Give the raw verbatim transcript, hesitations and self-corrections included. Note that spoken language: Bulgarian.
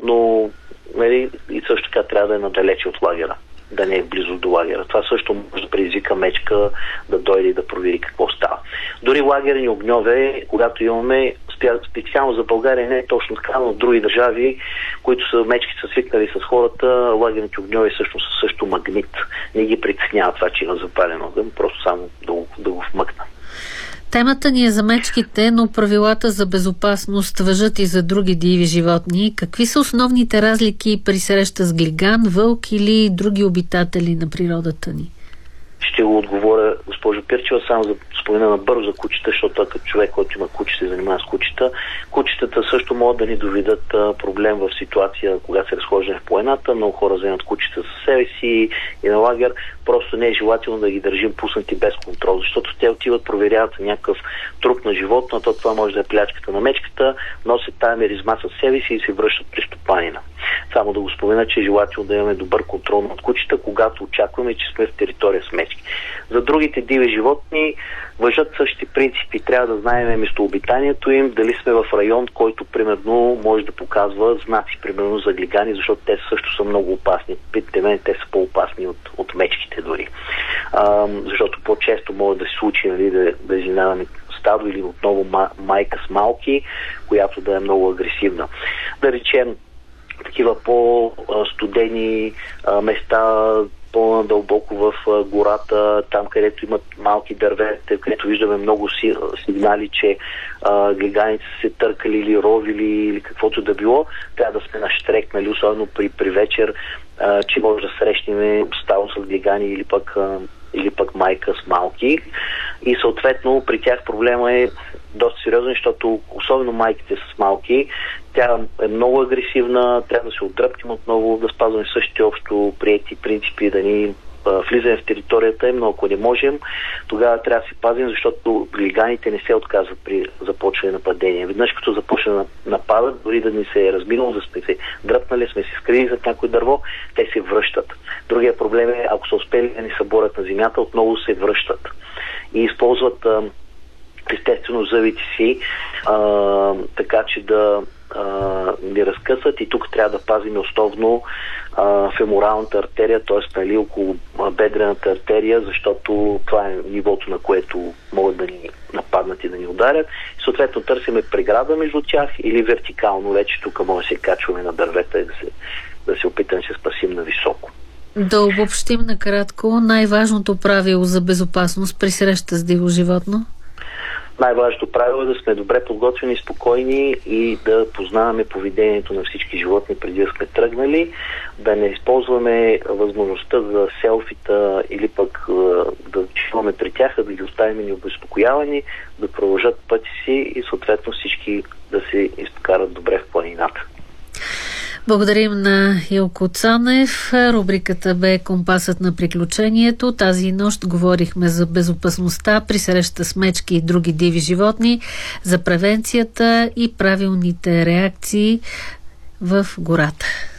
но нали, и също така трябва да е надалече от лагера, да не е близо до лагера. Това също може да предизвика мечка да дойде и да провери какво става. Дори лагерни огньове, когато имаме, специално за България не е точно така, но в други държави, които са мечки са свикнали с хората, лагерните огньове също са също магнит. Не ги притеснява това, че има запален огън, просто само да го, да го вмъкна. Темата ни е за мечките, но правилата за безопасност важат и за други диви животни. Какви са основните разлики при среща с глиган, вълк или други обитатели на природата ни? Ще го отговоря, госпожо Пирчева, само за спомена набързо за кучета, защото като човек, който има куче, се занимава с кучета. Кучетата също могат да ни доведат а, проблем в ситуация, когато се разхождаме в планината. Много хора вземат кучета със себе си и на лагер. Просто не е желателно да ги държим пуснати без контрол, защото те отиват, проверяват някакъв труп на животно, то това може да е плячката на мечката, носят тая миризма със себе си и се връщат при стопанина. Само да го спомена, че е желателно да имаме добър контрол над кучета, когато очакваме, че сме в територия с мечки. За другите диви животни важат същите принципи. Трябва да знаем местообитанието им, дали сме в район, който примерно може да показва знаци, примерно за глигани, защото те също са много опасни. Питайте мен, те са по-опасни от, от мечките дори. А, защото по-често може да се случи, нали, да, да изненадаме стадо или отново майка с малки, която да е много агресивна. Да речем, такива по-студени места, по-надълбоко в гората, там където имат малки дървета, където виждаме много сигнали, че а, глиганите са се търкали или ровили или каквото да било, трябва да сме наштрекнали, особено при, при вечер, а, че може да срещнем стало с глигани или пък, а, или пък майка с малки. И съответно при тях проблема е доста сериозен, защото особено майките с малки, тя е много агресивна, трябва да се отдръпнем отново, да спазваме същите общо приети принципи, да ни влизаме в територията им, но ако не можем, тогава трябва да се пазим, защото глиганите не се отказват при започване на нападение. Веднъж като започне да нападат, дори да ни се е разминало, да сме се дръпнали, сме се скрили зад някой дърво, те се връщат. Другия проблем е, ако са успели да ни съборят на земята, отново се връщат и използват естествено зъбите си, а, така че да ни разкъсат, и тук трябва да пазим основно а, феморалната артерия, т.е. нали, около бедрената артерия, защото това е нивото, на което могат да ни нападнат и да ни ударят. И съответно търсиме преграда между тях или вертикално, вече тук може да се качваме на дървета и да се, да се опитаме да се спасим на високо. Да обобщим накратко най-важното правило за безопасност при среща с диво животно. Най-важното правило е да сме добре подготвени и спокойни и да познаваме поведението на всички животни преди да сме тръгнали, да не използваме възможността за селфита или пък да чуваме при тях, да ги оставим необезпокоявани, да продължат пъти си и съответно всички да се изкарат добре в планината. Благодарим на Илко Цанев. Рубриката бе Компасът на приключението. Тази нощ говорихме за безопасността при среща с мечки и други диви животни, за превенцията и правилните реакции в гората.